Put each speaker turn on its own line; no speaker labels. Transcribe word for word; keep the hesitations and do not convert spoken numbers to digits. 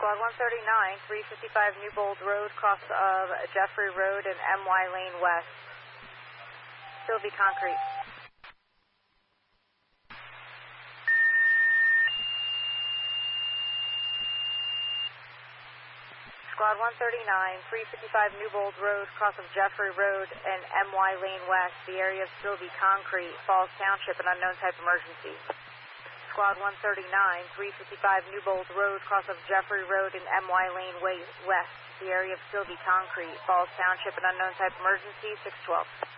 Squad one thirty-nine, three fifty-five Newbold Road, cross of Jeffrey Road and M Y Lane West. Still be concrete. Squad one thirty-nine, three fifty-five Newbold Road, cross of Jeffrey Road and M Y Lane West. The area of still be concrete. Falls Township, an unknown type emergency. Squad one thirty-nine, three fifty-five Newbold Road, cross of Jeffrey Road and M Y Lane West. The area of still be concrete. Falls Township, an unknown type emergency, six twelve.